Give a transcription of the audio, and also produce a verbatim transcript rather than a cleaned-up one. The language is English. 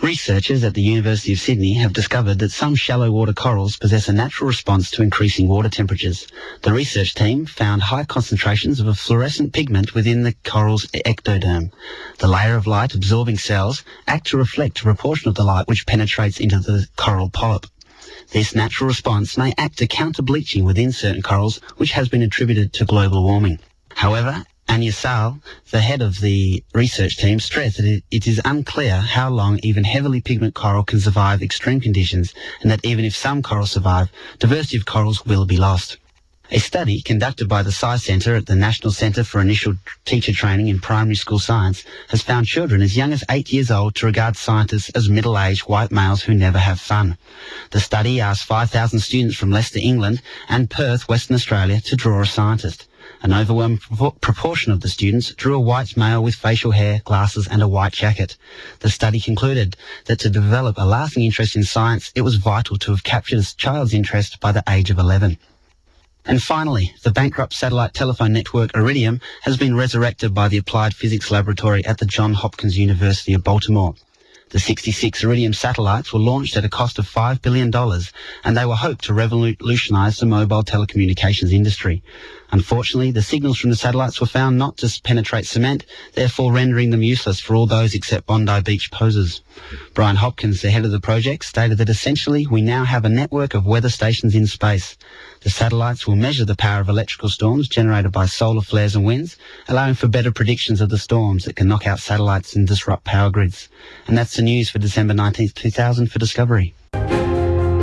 Researchers at the University of Sydney have discovered that some shallow water corals possess a natural response to increasing water temperatures. The research team found high concentrations of a fluorescent pigment within the coral's ectoderm. The layer of light absorbing cells act to reflect a proportion of the light which penetrates into the coral polyp. This natural response may act to counter bleaching within certain corals, which has been attributed to global warming. However, Anya Sal, the head of the research team, stressed that it, it is unclear how long even heavily pigment coral can survive extreme conditions, and that even if some corals survive, diversity of corals will be lost. A study conducted by the Sci Centre at the National Centre for Initial Teacher Training in Primary School Science has found children as young as eight years old to regard scientists as middle-aged white males who never have fun. The study asked five thousand students from Leicester, England and Perth, Western Australia to draw a scientist. An overwhelming pro- proportion of the students drew a white male with facial hair, glasses and a white jacket. The study concluded that to develop a lasting interest in science, it was vital to have captured a child's interest by the age of eleven. And finally, the bankrupt satellite telephone network Iridium has been resurrected by the Applied Physics Laboratory at the Johns Hopkins University of Baltimore. The sixty-six Iridium satellites were launched at a cost of five billion dollars, and they were hoped to revolutionise the mobile telecommunications industry. Unfortunately, the signals from the satellites were found not to penetrate cement, therefore rendering them useless for all those except Bondi Beach posers. Brian Hopkins, the head of the project, stated that essentially we now have a network of weather stations in space. The satellites will measure the power of electrical storms generated by solar flares and winds, allowing for better predictions of the storms that can knock out satellites and disrupt power grids. And that's the news for December nineteenth, two thousand for Discovery.